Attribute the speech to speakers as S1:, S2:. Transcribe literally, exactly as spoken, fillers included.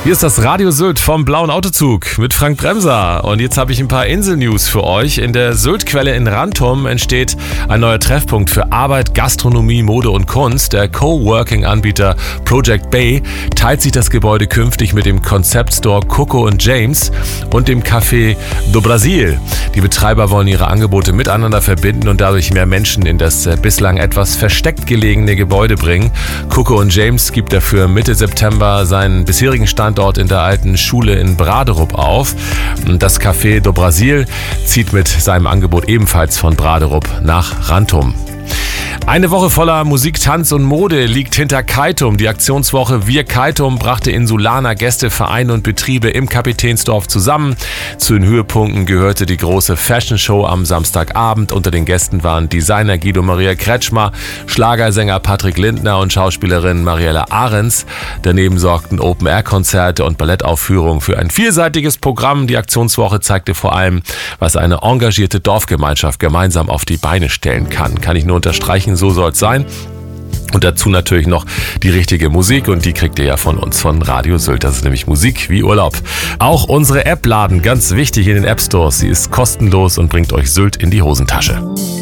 S1: Hier ist das Radio Sylt vom Blauen Autozug mit Frank Bremser. Und jetzt habe ich ein paar Insel-News für euch. In der Syltquelle in Rantum entsteht ein neuer Treffpunkt für Arbeit, Gastronomie, Mode und Kunst. Der Coworking-Anbieter Project Bay teilt sich das Gebäude künftig mit dem Concept-Store Coco und James und dem Café do Brasil. Die Betreiber wollen ihre Angebote miteinander verbinden und dadurch mehr Menschen in das bislang etwas versteckt gelegene Gebäude bringen. Coco und James gibt dafür Mitte September seinen bisherigen Stand dort in der alten Schule in Braderup auf. Das Café do Brasil zieht mit seinem Angebot ebenfalls von Braderup nach Rantum. Eine Woche voller Musik, Tanz und Mode liegt hinter Kaitum. Die Aktionswoche Wir Kaitum brachte Insulaner Gäste, Vereine und Betriebe im Kapitänsdorf zusammen. Zu den Höhepunkten gehörte die große Fashion Show am Samstagabend. Unter den Gästen waren Designer Guido Maria Kretschmer, Schlagersänger Patrick Lindner und Schauspielerin Mariella Ahrens. Daneben sorgten Open-Air-Konzerte und Ballettaufführungen für ein vielseitiges Programm. Die Aktionswoche zeigte vor allem, was eine engagierte Dorfgemeinschaft gemeinsam auf die Beine stellen kann. Kann ich nur unterstreichen, so soll es sein. Und dazu natürlich noch die richtige Musik und die kriegt ihr ja von uns, von Radio Sylt. Das ist nämlich Musik wie Urlaub. Auch unsere App laden, ganz wichtig in den App Stores. Sie ist kostenlos und bringt euch Sylt in die Hosentasche.